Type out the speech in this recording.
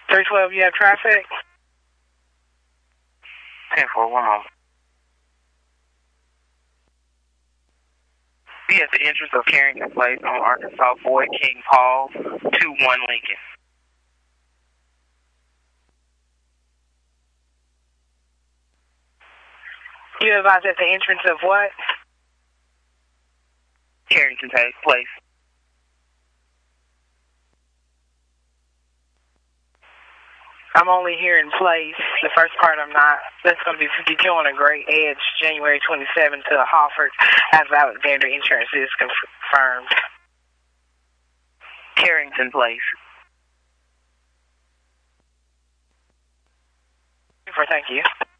312, you have traffic? 10-4, 1 moment. Be at the entrance of Carrington Place on Arkansas Boyd King Paul, 2-1 Lincoln. You advise at the entrance of what? Carrington Place. I'm only here in place. The first part I'm not. That's going to be 52 on a Great Edge, January 27 to Hartford, as Alexander Insurance is confirmed. Carrington Place. Thank you.